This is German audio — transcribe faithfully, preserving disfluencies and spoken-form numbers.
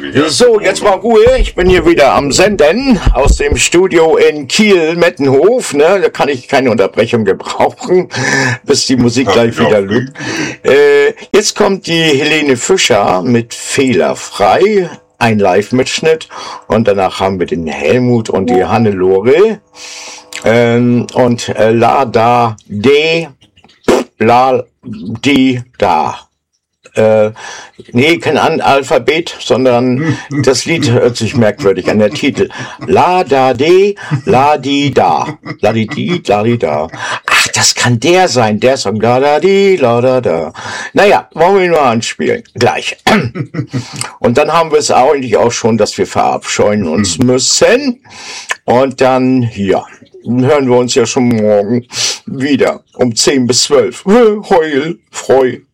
So, jetzt mal Ruhe. Ich bin hier wieder am Senden aus dem Studio in Kiel-Mettenhof. Ne? Da kann ich keine Unterbrechung gebrauchen, bis die Musik gleich wieder lügt. Äh, jetzt kommt die Helene Fischer mit Fehlerfrei, ein Live-Mitschnitt. Und danach haben wir den Helmut und die Hannelore. Ähm, und äh, La Da De La Di Da. Äh, nee, kein Alphabet, sondern das Lied hört sich merkwürdig an, der Titel. La da de, la di da. La di di, la di da. Ach, das kann der sein, der Song. La da di, la da da. Naja, wollen wir ihn mal anspielen. Gleich. Und dann haben wir es eigentlich auch schon, dass wir verabscheuen uns müssen. Und dann, ja, hören wir uns ja schon morgen wieder um zehn bis zwölf. Heul, freu.